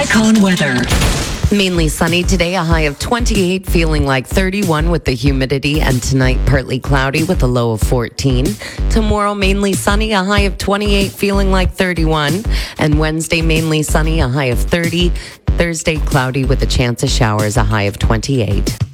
Marcon weather. Mainly sunny today, a high of 28, feeling like 31 with the humidity, and tonight partly cloudy with a low of 14. Tomorrow mainly sunny, a high of 28, feeling like 31, and Wednesday mainly sunny, a high of 30. Thursday cloudy with a chance of showers, a high of 28.